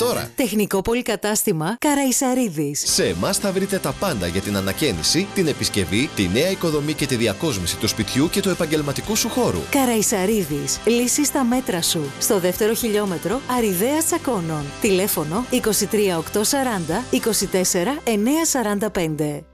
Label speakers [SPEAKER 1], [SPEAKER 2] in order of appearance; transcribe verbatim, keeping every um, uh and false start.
[SPEAKER 1] τώρα.
[SPEAKER 2] Τεχνικό πολυκατάστημα Καραϊσαρίδης.
[SPEAKER 1] Σε εμάς θα βρείτε τα πάντα για την ανακαίνιση, την επισκευή, τη νέα οικοδομή και τη διακόσμηση του σπιτιού και του επαγγελματικού σου χώρου.
[SPEAKER 2] Καραϊσαρίδης. Λύση στα μέτρα σου. Στο δεύτερο χιλιόμετρο Αριδαίας Τσακώνων. Τηλέφωνο είκοσι τρία οκτακόσια σαράντα είκοσι τέσσερα εννιακόσια σαράντα πέντε.